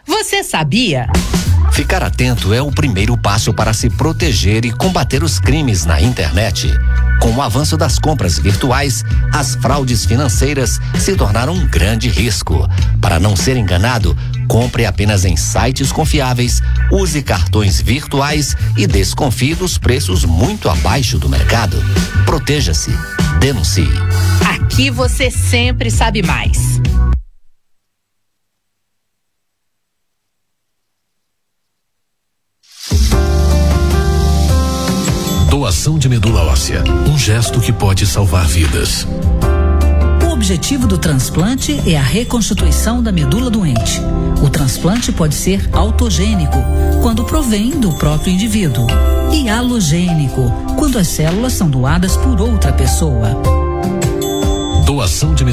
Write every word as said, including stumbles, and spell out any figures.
Você sabia? Ficar atento é o primeiro passo para se proteger e combater os crimes na internet. Com o avanço das compras virtuais, as fraudes financeiras se tornaram um grande risco. Para não ser enganado, compre apenas em sites confiáveis, use cartões virtuais e desconfie dos preços muito abaixo do mercado. Proteja-se. Denuncie. Aqui você sempre sabe mais. Doação de medula óssea, um gesto que pode salvar vidas. O objetivo do transplante é a reconstituição da medula doente. O transplante pode ser autogênico, quando provém do próprio indivíduo, e halogênico, quando as células são doadas por outra pessoa. Doação de medula